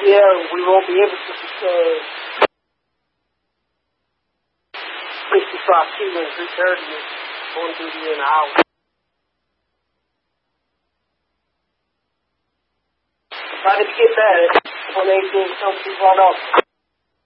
Yeah, we won't be able to 65 Kilo and 330 is on duty in an hour. Try to get that 118 something right off.